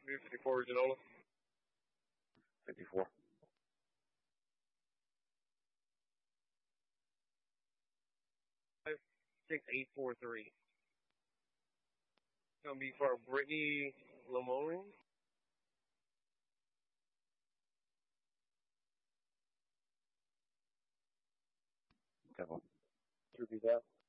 54 Genola. 54. 6843. Gonna be for Brittany Lamone. Go. Repeat that.